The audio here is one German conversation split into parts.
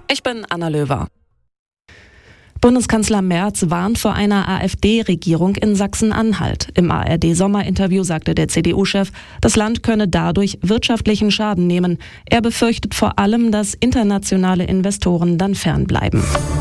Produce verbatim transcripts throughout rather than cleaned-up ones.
Ich bin Anna Löwer. Bundeskanzler Merz warnt vor einer AfD-Regierung in Sachsen-Anhalt. Im A R D-Sommerinterview sagte der C D U-Chef, das Land könne dadurch wirtschaftlichen Schaden nehmen. Er befürchtet vor allem, dass internationale Investoren dann fernbleiben.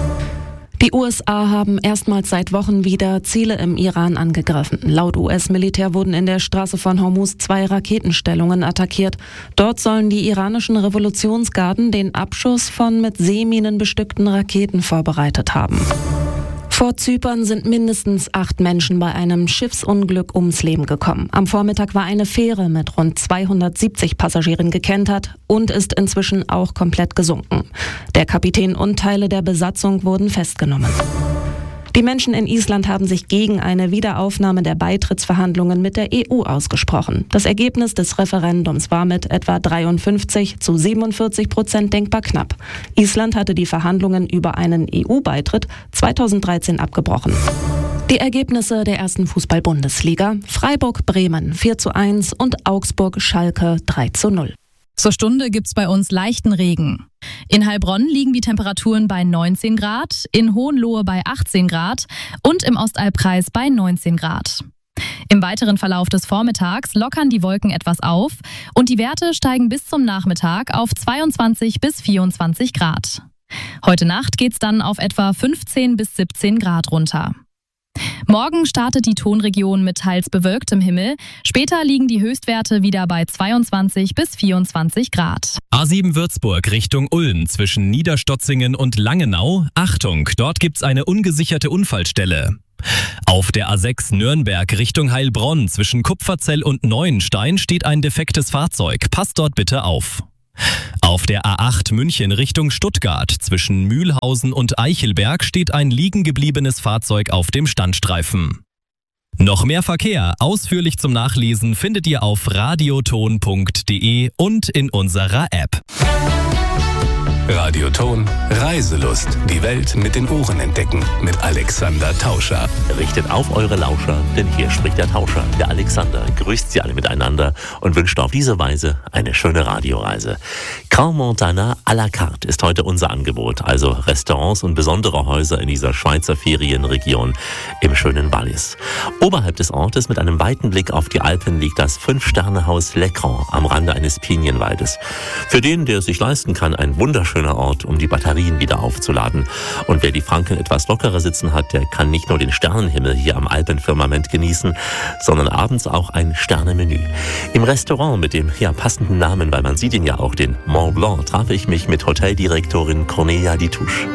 Die U S A haben erstmals seit Wochen wieder Ziele im Iran angegriffen. Laut U S-Militär wurden in der Straße von Hormuz zwei Raketenstellungen attackiert. Dort sollen die iranischen Revolutionsgarden den Abschuss von mit Seeminen bestückten Raketen vorbereitet haben. Vor Zypern sind mindestens acht Menschen bei einem Schiffsunglück ums Leben gekommen. Am Vormittag war eine Fähre mit rund zweihundertsiebzig Passagieren gekentert und ist inzwischen auch komplett gesunken. Der Kapitän und Teile der Besatzung wurden festgenommen. Die Menschen in Island haben sich gegen eine Wiederaufnahme der Beitrittsverhandlungen mit der E U ausgesprochen. Das Ergebnis des Referendums war mit etwa dreiundfünfzig zu siebenundvierzig Prozent denkbar knapp. Island hatte die Verhandlungen über einen E U-Beitritt zweitausenddreizehn abgebrochen. Die Ergebnisse der ersten Fußball-Bundesliga: Freiburg-Bremen vier zu eins und Augsburg-Schalke drei zu null. Zur Stunde gibt's bei uns leichten Regen. In Heilbronn liegen die Temperaturen bei neunzehn Grad, in Hohenlohe bei achtzehn Grad und im Ostalbkreis bei neunzehn Grad. Im weiteren Verlauf des Vormittags lockern die Wolken etwas auf und die Werte steigen bis zum Nachmittag auf zweiundzwanzig bis vierundzwanzig Grad. Heute Nacht geht's dann auf etwa fünfzehn bis siebzehn Grad runter. Morgen startet die Tonregion mit teils bewölktem Himmel. Später liegen die Höchstwerte wieder bei zweiundzwanzig bis vierundzwanzig Grad. A sieben Würzburg Richtung Ulm zwischen Niederstotzingen und Langenau. Achtung, dort gibt's eine ungesicherte Unfallstelle. Auf der A sechs Nürnberg Richtung Heilbronn zwischen Kupferzell und Neuenstein steht ein defektes Fahrzeug. Passt dort bitte auf. Auf der A acht München Richtung Stuttgart zwischen Mühlhausen und Eichelberg steht ein liegen gebliebenes Fahrzeug auf dem Standstreifen. Noch mehr Verkehr, ausführlich zum Nachlesen, findet ihr auf radioton punkt de und in unserer App. Radioton Reiselust. Die Welt mit den Ohren entdecken. Mit Alexander Tauscher. Richtet auf eure Lauscher, denn hier spricht der Tauscher. Der Alexander grüßt sie alle miteinander und wünscht auf diese Weise eine schöne Radioreise. Grand Montana à la carte ist heute unser Angebot. Also Restaurants und besondere Häuser in dieser Schweizer Ferienregion im schönen Wallis. Oberhalb des Ortes mit einem weiten Blick auf die Alpen liegt das Fünf-Sterne-Haus L'Écran am Rande eines Pinienwaldes. Für den, der es sich leisten kann, ein wunderschöner Ort, um die Batterien wieder aufzuladen. Und wer die Franken etwas lockerer sitzen hat, der kann nicht nur den Sternenhimmel hier am Alpenfirmament genießen, sondern abends auch ein Sternemenü. Im Restaurant mit dem ja passenden Namen, weil man sieht ihn ja auch, den Mont Blanc, traf ich mich mit Hoteldirektorin Cornelia Ditouche.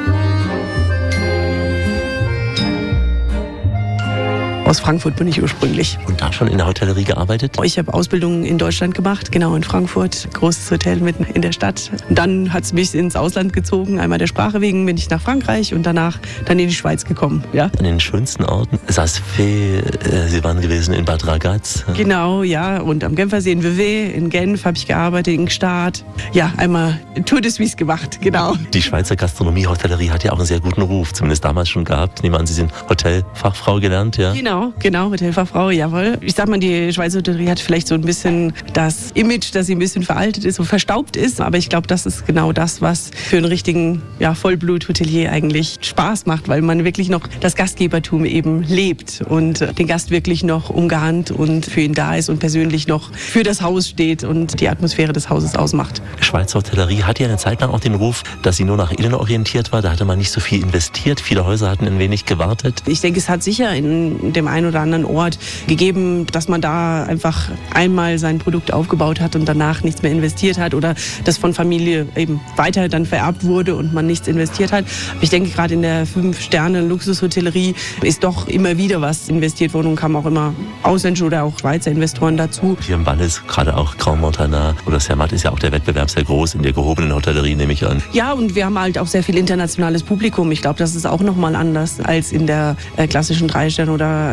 Aus Frankfurt bin ich ursprünglich. Und da schon in der Hotellerie gearbeitet? Ich habe Ausbildung in Deutschland gemacht, genau in Frankfurt, großes Hotel mitten in der Stadt. Dann hat es mich ins Ausland gezogen, einmal der Sprache wegen bin ich nach Frankreich und danach dann in die Schweiz gekommen. Ja. An den schönsten Orten, Saas-Fee, äh, Sie waren gewesen in Bad Ragaz. Genau, ja, und am Genfersee in Vevey, in Genf habe ich gearbeitet, in Gstaad. Ja, einmal Tour de Suisse gemacht, genau. Die Schweizer Gastronomie, Hotellerie hat ja auch einen sehr guten Ruf, zumindest damals schon gehabt. Ich nehme an, Sie sind Hotelfachfrau gelernt, ja? Genau. Genau, Hotelfachfrau, jawohl. Ich sag mal, die Schweizer Hotellerie hat vielleicht so ein bisschen das Image, dass sie ein bisschen veraltet ist und verstaubt ist. Aber ich glaube, das ist genau das, was für einen richtigen ja, Vollblut-Hotelier eigentlich Spaß macht, weil man wirklich noch das Gastgebertum eben lebt und den Gast wirklich noch umgarnt und für ihn da ist und persönlich noch für das Haus steht und die Atmosphäre des Hauses ausmacht. Die Schweizer Hotellerie hatte ja eine Zeit lang auch den Ruf, dass sie nur nach innen orientiert war. Da hatte man nicht so viel investiert. Viele Häuser hatten ein wenig gewartet. Ich denke, es hat sicher in dem einen oder anderen Ort gegeben, dass man da einfach einmal sein Produkt aufgebaut hat und danach nichts mehr investiert hat oder das von Familie eben weiter dann vererbt wurde und man nichts investiert hat. Aber ich denke, gerade in der Fünf-Sterne-Luxushotellerie ist doch immer wieder was investiert worden und kamen auch immer ausländische oder auch Schweizer Investoren dazu. Hier im Wallis, gerade auch Grand Montana oder Zermatt, ist ja auch der Wettbewerb sehr groß in der gehobenen Hotellerie, nehme ich an. Ja, und wir haben halt auch sehr viel internationales Publikum. Ich glaube, das ist auch nochmal anders als in der äh, klassischen Drei-Sterne- oder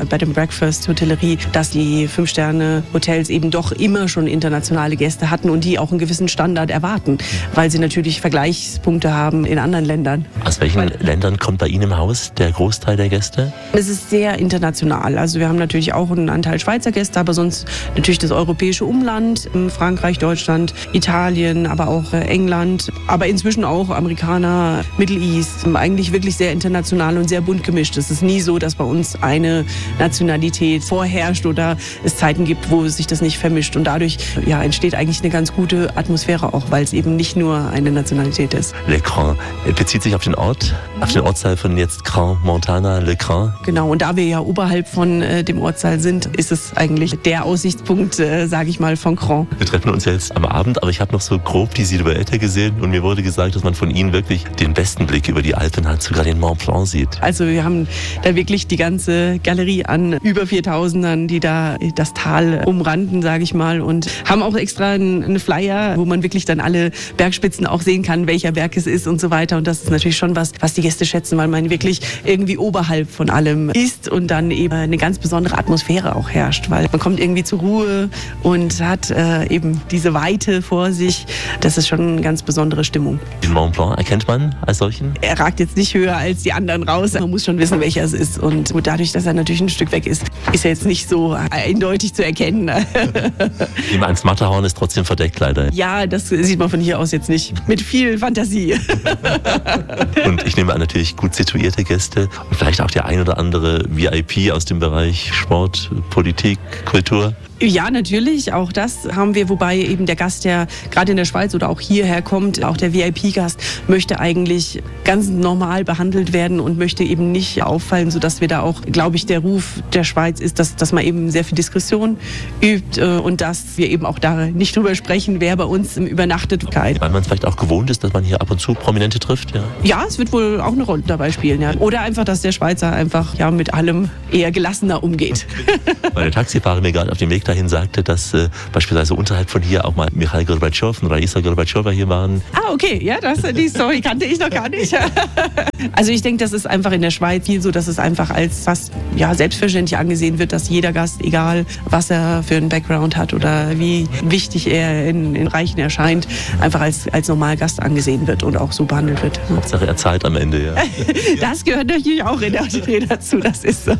Bed and Breakfast Hotellerie, dass die Fünf-Sterne-Hotels eben doch immer schon internationale Gäste hatten und die auch einen gewissen Standard erwarten, weil sie natürlich Vergleichspunkte haben in anderen Ländern. Aus welchen weil, Ländern kommt bei Ihnen im Haus der Großteil der Gäste? Es ist sehr international. Also wir haben natürlich auch einen Anteil Schweizer Gäste, aber sonst natürlich das europäische Umland, Frankreich, Deutschland, Italien, aber auch England, aber inzwischen auch Amerikaner, Middle East. Eigentlich wirklich sehr international und sehr bunt gemischt. Es ist nie so, dass bei uns eine Nationalität vorherrscht oder es Zeiten gibt, wo sich das nicht vermischt. Und dadurch ja, entsteht eigentlich eine ganz gute Atmosphäre auch, weil es eben nicht nur eine Nationalität ist. Le Grand bezieht sich auf den Ort, auf den Ortsteil von jetzt Crans-Montana, Le Grand. Genau, und da wir ja oberhalb von äh, dem Ortsteil sind, ist es eigentlich der Aussichtspunkt, äh, sage ich mal, von Crans. Wir treffen uns jetzt am Abend, aber ich habe noch so grob die Silhouette gesehen und mir wurde gesagt, dass man von Ihnen wirklich den besten Blick über die Alpen hat, sogar den Mont Blanc sieht. Also wir haben da wirklich die ganze Galerie an über viertausendern, die da das Tal umranden, sage ich mal, und haben auch extra einen Flyer, wo man wirklich dann alle Bergspitzen auch sehen kann, welcher Berg es ist und so weiter. Und das ist natürlich schon was, was die Gäste schätzen, weil man wirklich irgendwie oberhalb von allem ist und dann eben eine ganz besondere Atmosphäre auch herrscht, weil man kommt irgendwie zur Ruhe und hat äh, eben diese Weite vor sich. Das ist schon eine ganz besondere Stimmung. Den Mont Blanc erkennt man als solchen? Er ragt jetzt nicht höher als die anderen raus. Man muss schon wissen, welcher es ist. Und gut, dadurch, dass er natürlich ein Stück weg ist, ist er jetzt nicht so eindeutig zu erkennen. Ein Matterhorn ist trotzdem verdeckt, leider. Ja, das sieht man von hier aus jetzt nicht. Mit viel Fantasie. Und ich nehme an, natürlich gut situierte Gäste und vielleicht auch der ein oder andere V I P aus dem Bereich Sport, Politik, Kultur. Ja, natürlich, auch das haben wir, wobei eben der Gast, der gerade in der Schweiz oder auch hierher kommt, auch der V I P-Gast, möchte eigentlich ganz normal behandelt werden und möchte eben nicht auffallen, sodass wir da auch, glaube ich, der Ruf der Schweiz ist, dass, dass man eben sehr viel Diskretion übt und dass wir eben auch da nicht drüber sprechen, wer bei uns übernachtet. Weil man es vielleicht auch gewohnt ist, dass man hier ab und zu Prominente trifft, ja? Ja, es wird wohl auch eine Rolle dabei spielen, ja. Oder einfach, dass der Schweizer einfach ja mit allem eher gelassener umgeht. Weil der Taxifahrer mir gerade auf dem Weg dahin sagte, dass äh, beispielsweise unterhalb von hier auch mal Michail Gorbatschow und Raisa Gorbatschowa hier waren. Ah, okay, ja, das, die Story kannte ich noch gar nicht. Also ich denke, das ist einfach in der Schweiz viel so, dass es einfach als fast ja, selbstverständlich angesehen wird, dass jeder Gast, egal was er für einen Background hat oder wie wichtig er in, in Reichen erscheint, einfach als, als Normalgast angesehen wird und auch so behandelt wird. Hauptsache er zahlt am Ende, ja. Das gehört natürlich auch in der Hotellerie dazu, das ist so.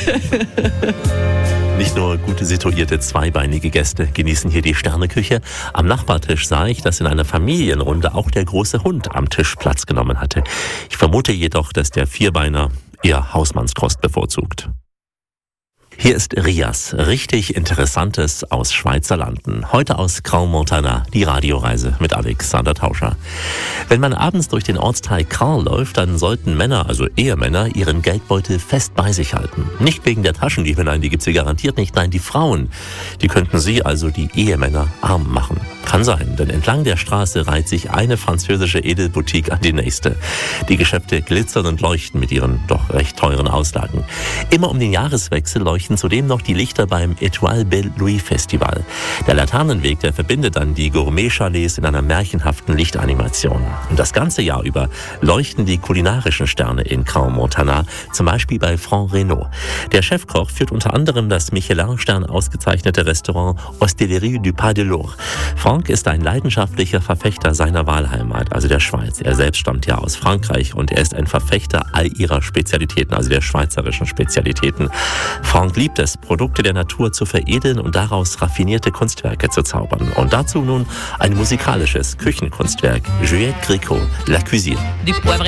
Nicht nur gute situierte zweibeinige Gäste genießen hier die Sterneküche. Am Nachbartisch sah ich, dass in einer Familienrunde auch der große Hund am Tisch Platz genommen hatte. Ich vermute jedoch, dass der Vierbeiner eher Hausmannskost bevorzugt. Hier ist Rias, richtig Interessantes aus Schweizer Landen. Heute aus Crans-Montana, die Radioreise mit Alexander Tauscher. Wenn man abends durch den Ortsteil Crans läuft, dann sollten Männer, also Ehemänner, ihren Geldbeutel fest bei sich halten. Nicht wegen der Taschendiebe, nein, die gibt's hier garantiert nicht, nein, die Frauen. Die könnten sie, also die Ehemänner, arm machen. Kann sein, denn entlang der Straße reiht sich eine französische Edelboutique an die nächste. Die Geschäfte glitzern und leuchten mit ihren doch recht teuren Auslagen. Immer um den Jahreswechsel leuchten zudem noch die Lichter beim Étoile Belle Louis Festival. Der Laternenweg, der verbindet dann die Gourmet-Chalets in einer märchenhaften Lichtanimation. Und das ganze Jahr über leuchten die kulinarischen Sterne in Crans-Montana, zum Beispiel bei Franck Reynaud. Der Chefkoch führt unter anderem das Michelin-Stern ausgezeichnete Restaurant Hostellerie du Pas de l'Or. Franck ist ein leidenschaftlicher Verfechter seiner Wahlheimat, also der Schweiz. Er selbst stammt ja aus Frankreich und er ist ein Verfechter all ihrer Spezialitäten, also der schweizerischen Spezialitäten. Franck liebt es, Produkte der Natur zu veredeln und daraus raffinierte Kunstwerke zu zaubern. Und dazu nun ein musikalisches Küchenkunstwerk, Juliette Gréco, La Cuisine.